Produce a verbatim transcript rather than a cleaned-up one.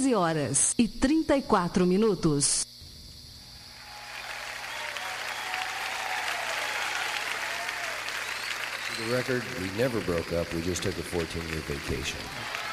treze horas e trinta e quatro minutos. For the record, we never broke up. We just took a fourteen-year vacation.